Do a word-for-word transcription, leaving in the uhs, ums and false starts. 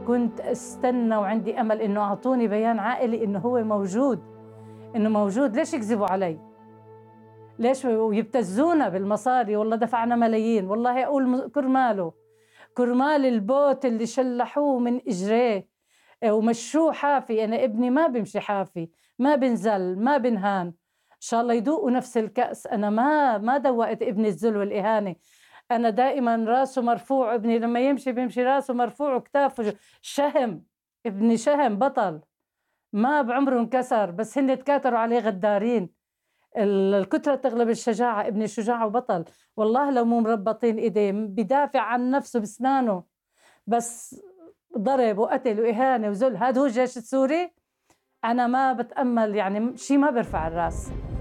كنت استنى وعندي امل انه اعطوني بيان عائلي انه هو موجود، انه موجود. ليش يكذبوا علي؟ ليش ويبتزونا بالمصاري؟ والله دفعنا ملايين. والله اقول كرماله، كرمال البوت اللي شلحوه من اجريه ومشوه حافي. انا ابني ما بمشي حافي، ما بنزل، ما بنهان. ان شاء الله يذوقوا نفس الكأس. انا ما ما دوقت ابني الذل والاهانه. انا دائما راسه مرفوع، ابني لما يمشي بيمشي راسه مرفوع وكتافه شهم. ابني شهم بطل، ما بعمره انكسر، بس هن تكاتروا عليه غدارين. الكترة تغلب الشجاعة. ابني شجاع وبطل، والله لو مو مربطين ايديه بدافع عن نفسه بسنانه، بس ضرب وقتل وإهانة وذل. هذا هو الجيش السوري. أنا ما بتأمل يعني شيء، ما برفع الراس.